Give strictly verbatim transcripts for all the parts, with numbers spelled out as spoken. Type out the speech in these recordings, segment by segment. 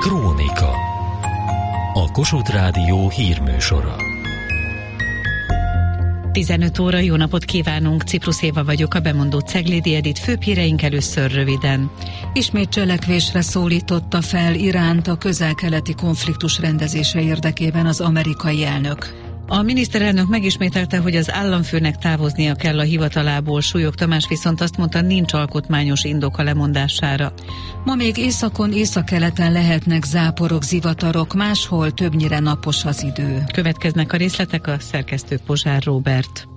Krónika. A Kossuth Rádió hírműsora. tizenöt óra, jó napot kívánunk, Ciprus Éva vagyok, a bemondó Ceglédi Edit, főbb híreink először röviden. Ismét cselekvésre szólította fel Iránt a közel-keleti konfliktus rendezése érdekében az amerikai elnök. A miniszterelnök megismételte, hogy az államfőnek távoznia kell a hivatalából, Súlyog Tamás viszont azt mondta, nincs alkotmányos indok a lemondására. Ma még északon, északkeleten lehetnek záporok, zivatarok, máshol többnyire napos az idő. Következnek a részletek, a szerkesztő Pozsár Róbert.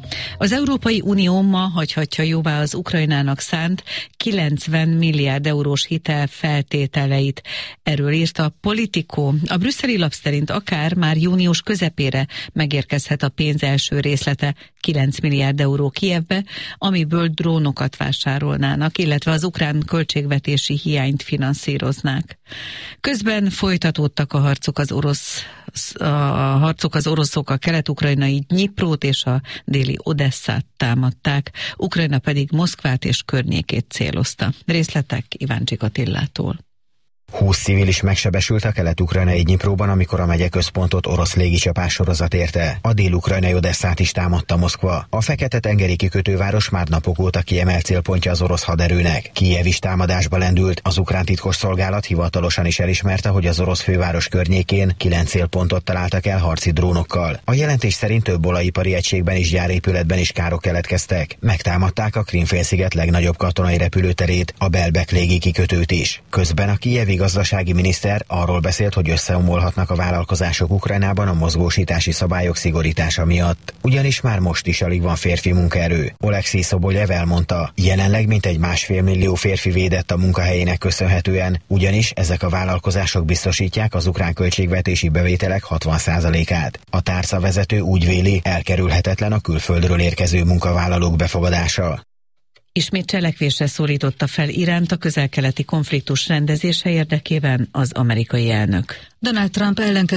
Az Európai Unió ma hagyhatja jóvá az Ukrajnának szánt kilencven milliárd eurós hitel feltételeit. Erről írt a Politico. A brüsszeli lap szerint akár már június közepére megérkezhet a pénz első részlete, kilenc milliárd euró Kijevbe, amiből drónokat vásárolnának, illetve az ukrán költségvetési hiányt finanszíroznák. Közben folytatódtak a harcok az orosz a harcok az oroszok a kelet-ukrajnai Dnyiprót és a déli Odesszát támadták, Ukrajna pedig Moszkvát és környékét célozta. Részletek Iváncsik Attillától. húsz civil is megsebesült a kelet-ukrajnai Dnyipróban, amikor a megyeközpontot orosz légicsapás sorozat érte. A dél-ukrajnai Odesszát is támadta Moszkva. A Fekete-tengeri kikötőváros már napok óta kiemelt célpontja az orosz haderőnek. Kijev is támadásba lendült. Az ukrán titkosszolgálat hivatalosan is elismerte, hogy az orosz főváros környékén kilenc célpontot találtak el harci drónokkal. A jelentés szerint több olajipari egységben és gyárépületben is károk keletkeztek. Megtámadták a Krím-félsziget legnagyobb katonai repülőterét, a Belbek légi kikötőt is. Közben a kijevi gazdasági miniszter arról beszélt, hogy összeomolhatnak a vállalkozások Ukrajnában a mozgósítási szabályok szigorítása miatt. Ugyanis már most is alig van férfi munkaerő. Oleksij Szobolyev elmondta, jelenleg mintegy másfél millió férfi védett a munkahelyének köszönhetően, ugyanis ezek a vállalkozások biztosítják az ukrán költségvetési bevételek hatvan százalékát. A tárcavezető úgy véli, elkerülhetetlen a külföldről érkező munkavállalók befogadása. Ismét cselekvésre szólította fel Iránt a közel-keleti konfliktus rendezése érdekében az amerikai elnök. Donald Trump ellenkező